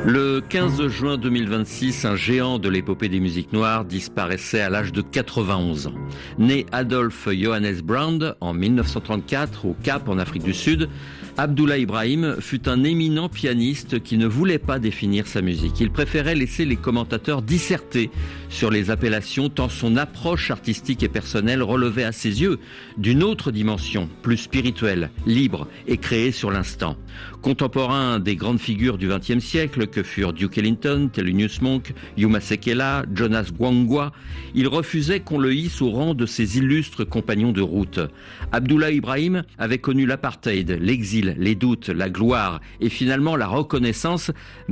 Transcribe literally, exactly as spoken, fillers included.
Le quinze juin deux mille vingt-six, un géant de l'épopée des musiques noires disparaissait à l'âge de quatre-vingt-onze ans. Né Adolphe Johannes Brand en mille neuf cent trente-quatre au Cap en Afrique du Sud, Abdoulaye Ibrahim fut un éminent pianiste qui ne voulait pas définir sa musique. Il préférait laisser les commentateurs disserter sur les appellations tant son approche artistique et personnelle relevait à ses yeux d'une autre dimension, plus spirituelle, libre et créée sur l'instant. Contemporain des grandes figures du vingtième siècle que furent Duke Ellington, Thelonious Monk, Yuma Sekela, Jonas Gwangwa, il refusait qu'on le hisse au rang de ses illustres compagnons de route. Abdoulaye Ibrahim avait connu l'apartheid, l'exil, les doutes, la gloire et finalement la reconnaissance,